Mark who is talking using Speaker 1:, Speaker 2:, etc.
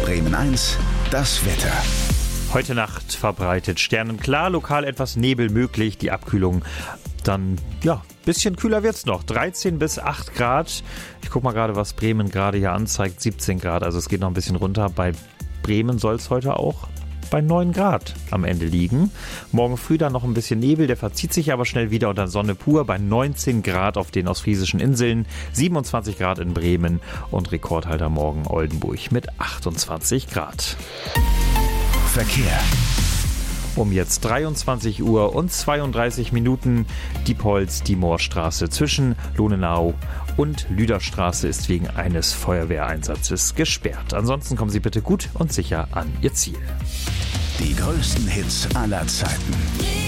Speaker 1: Bremen 1, das Wetter.
Speaker 2: Heute Nacht verbreitet sternenklar, lokal etwas Nebel möglich, die Abkühlung dann, bisschen kühler wird's noch, 13 bis 8 Grad. Ich guck mal gerade, was Bremen gerade hier anzeigt, 17 Grad, also es geht noch ein bisschen runter. Bei Bremen soll es heute auch bei 9 Grad am Ende liegen. Morgen früh dann noch ein bisschen Nebel, der verzieht sich aber schnell wieder und dann Sonne pur bei 19 Grad auf den ostfriesischen Inseln, 27 Grad in Bremen und Rekordhalter morgen Oldenburg mit 28 Grad.
Speaker 1: Verkehr.
Speaker 2: Um jetzt 23 Uhr und 32 Minuten. Die Moorstraße zwischen Lohnenau und Lüderstraße ist wegen eines Feuerwehreinsatzes gesperrt. Ansonsten kommen Sie bitte gut und sicher an Ihr Ziel.
Speaker 1: Die größten Hits aller Zeiten.